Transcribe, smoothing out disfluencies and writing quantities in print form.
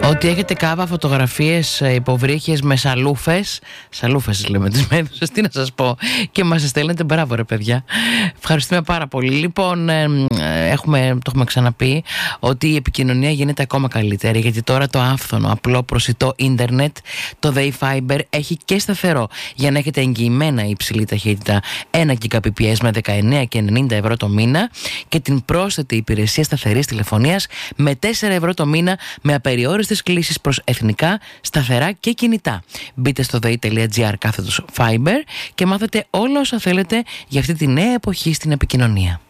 Ότι έχετε κάβα φωτογραφίες υποβρύχιες με σαλούφες. Σαλούφες λέμε τις μέδουσες, τι να σας πω. Και μας στέλνετε, μπράβο ρε παιδιά. Ευχαριστούμε πάρα πολύ. Λοιπόν, το έχουμε ξαναπεί ότι η επικοινωνία γίνεται ακόμα καλύτερη, γιατί τώρα το άφθονο, απλό, προσιτό ίντερνετ, το ΔΕΗ Fiber, έχει και σταθερό, για να έχετε εγγυημένα υψηλή ταχύτητα 1 Gbps με 19 και 90 ευρώ το μήνα, και την πρόσθετη υπηρεσία σταθερής τηλεφωνίας με 4 ευρώ το μήνα, με απεριόριστες κλήσεις προς εθνικά, σταθερά και κινητά. Μπείτε στο dei.gr/fiber και μάθετε όλα όσα θέλετε για αυτή τη νέα εποχή στην επικοινωνία.